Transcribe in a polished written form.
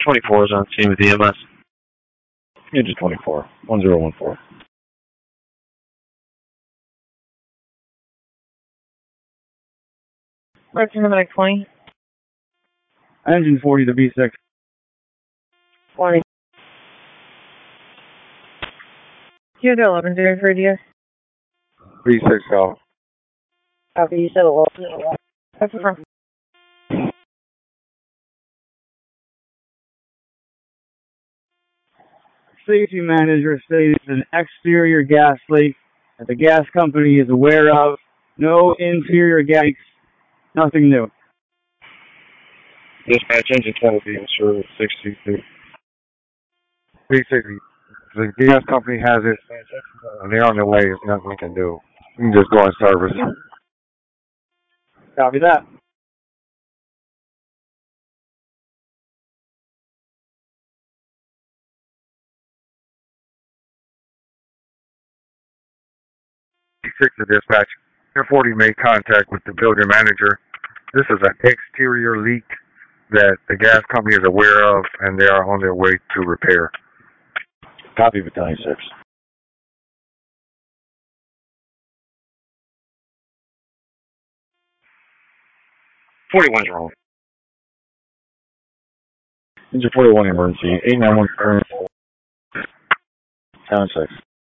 24 is on scene with EMS. Engine 24, 1014. Roger, number 20. Engine 40 to B6. 20. You had 11-0 for radio. B6 Golf. Copy, you said 11. That's from. Safety manager stated an exterior gas leak that the gas company is aware of. No interior gas leaks. Nothing new. Dispatch engine 20 being served 62. B60. The gas company has it, and they're on their way. There's nothing we can do. We can just go in service. Copy that. B6 to dispatch. Air 40 made contact with the building manager. This is an exterior leak that the gas company is aware of, and they are on their way to repair. Copy, Battalion 6. 41's wrong. Engine 41 emergency. 891 current. Town 6.